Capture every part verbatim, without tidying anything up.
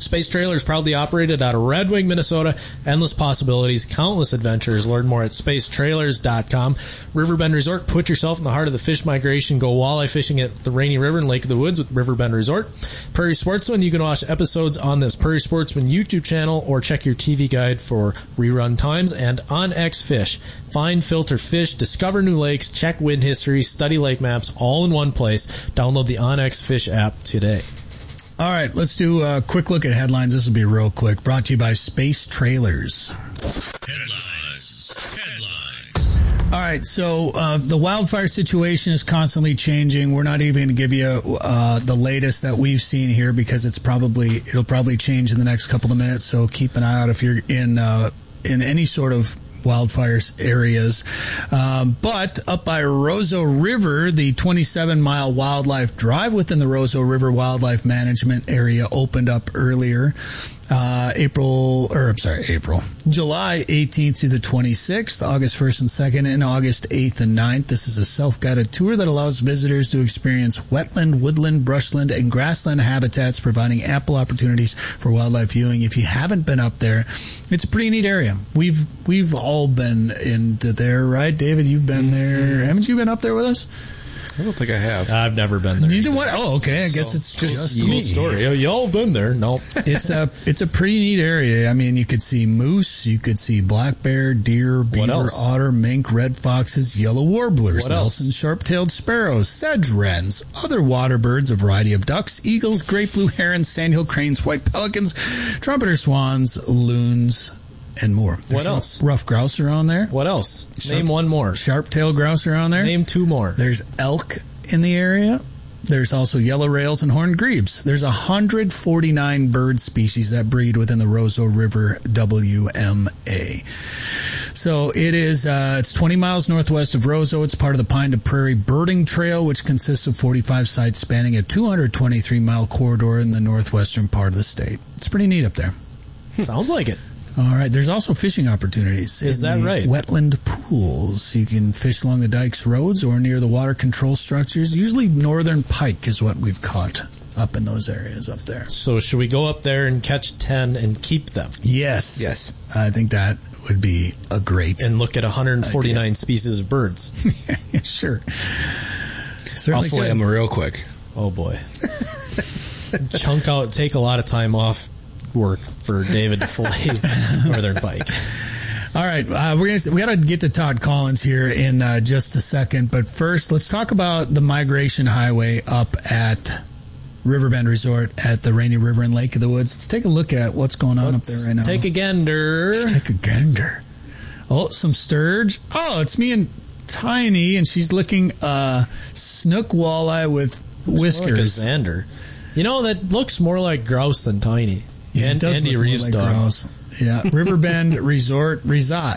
Space Trailers proudly operated out of Red Wing, Minnesota. Endless possibilities, countless adventures. Learn more at space trailers dot com. Riverbend Resort, put yourself in the heart of the fish migration. Go walleye fishing at the Rainy River and Lake of the Woods with Riverbend Resort. Prairie Sportsman, you can watch episodes on this Prairie Sportsman YouTube channel or check your T V guide for rerun times. And On X Fish, find, filter fish, discover new lakes, check wind history, study lake maps, all in one place. Download the On X Fish app today. All right, let's do a quick look at headlines. This will be real quick. Brought to you by Space Trailers. Headlines. Headlines. All right, so uh, the wildfire situation is constantly changing. We're not even going to give you uh, the latest that we've seen here because it's probably it'll probably change in the next couple of minutes. So keep an eye out if you're in uh, in any sort of wildfires areas. Um, but up by Roseau River, the twenty-seven mile wildlife drive within the Roseau River Wildlife Management Area opened up earlier. Uh, April, or I'm sorry, April, July eighteenth to the twenty-sixth, August first and second, and August eighth and ninth. This is a self-guided tour that allows visitors to experience wetland, woodland, brushland, and grassland habitats, providing ample opportunities for wildlife viewing. If you haven't been up there, it's a pretty neat area. We've, we've all been into there, right? David, you've been there. Haven't you been up there with us? I don't think I have. I've never been there. You did what? Oh, okay. I so, guess it's just, just me. Story. Oh, y'all been there? No. It's a it's a pretty neat area. I mean, you could see moose, you could see black bear, deer, beaver, otter, mink, red foxes, yellow warblers, what Nelson else? sharp-tailed sparrows, sedge wrens, other water birds, a variety of ducks, eagles, great blue herons, sandhill cranes, white pelicans, trumpeter swans, loons, and more. There's what else? Rough grouse are on there. What else? Sharp, Name one more. Sharp-tailed grouse are on there. Name two more. There's elk in the area. There's also yellow rails and horned grebes. There's one hundred forty-nine bird species that breed within the Roseau River W M A. So it is, uh, it's twenty miles northwest of Roseau. It's part of the Pine to Prairie Birding Trail, which consists of forty-five sites spanning a two hundred twenty-three mile corridor in the northwestern part of the state. It's pretty neat up there. Sounds like it. All right. There's also fishing opportunities. Is that right? Wetland pools. You can fish along the dikes, roads, or near the water control structures. Usually northern pike is what we've caught up in those areas up there. So should we go up there and catch ten and keep them? Yes. Yes. I think that would be a great And look at one hundred forty-nine idea. Species of birds. Sure. I'll Certainly fillet could. them real quick. Oh, boy. Chunk out, take a lot of time off work for David to fillet northern pike. All right, uh, we're gonna we got to get to Todd Collins here in uh, just a second, but first let's talk about the migration highway up at Riverbend Resort at the Rainy River and Lake of the Woods. Let's take a look at what's going on Let's up there right now. Take a gander. Let's take a gander. Oh, some sturge. Oh, it's me and Tiny, and she's licking uh, snook walleye with It's more like a whiskers. zander. You know, that looks more like grouse than tiny. Yeah, and it does Andy look more Reeves like dog. grouse. Yeah, Riverbend Resort Resort.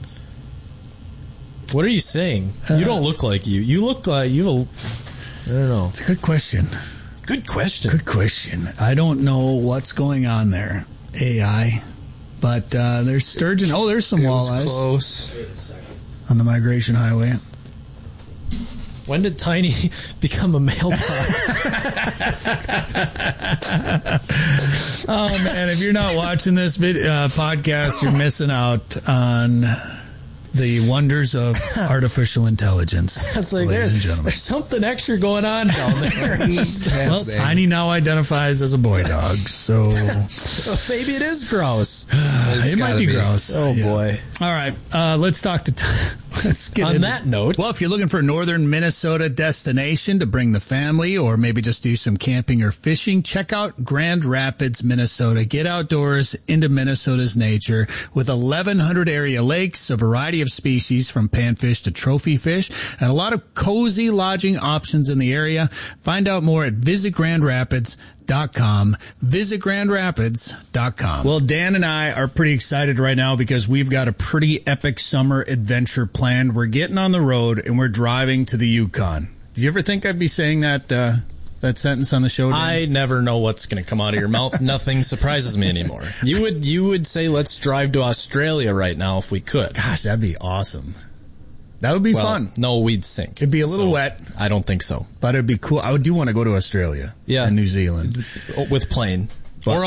What are you saying? Uh, you don't look like you. You look like you have a... I don't know. It's a good question. Good question. Good question. I don't know what's going on there, A I, but uh, there's sturgeon. Oh, there's some It was walleyes close. on the migration highway. When did Tiny become a male dog? Oh man, if you're not watching this vid- uh, podcast, you're missing out on the wonders of artificial intelligence. It's like ladies there, and gentlemen. there's something extra going on down there. Well, Tiny now identifies as a boy dog, so Maybe it is grouse. it might gotta be, be. gross. Oh, Yeah. boy. All right, uh, let's talk to. T- let's get On into- that note, Well, if you're looking for a northern Minnesota destination to bring the family, or maybe just do some camping or fishing, check out Grand Rapids, Minnesota. Get outdoors into Minnesota's nature with eleven hundred area lakes, a variety of species from panfish to trophy fish, and a lot of cozy lodging options in the area. Find out more at visit grand rapids dot com. visit grand rapids dot com. Well, Dan and I are pretty excited right now because we've got a pretty epic summer adventure planned. We're getting on the road and we're driving to the Yukon. Did you ever think I'd be saying that uh, that sentence on the show, Dan? I never know what's going to come out of your mouth. Nothing surprises me anymore. You would you would say let's drive to Australia right now if we could. Gosh, that'd be awesome. That would be Well, fun. no, we'd sink. It'd be a little So, wet, I don't think so. but it'd be cool. I do want to go to Australia Yeah. and New Zealand. With plane.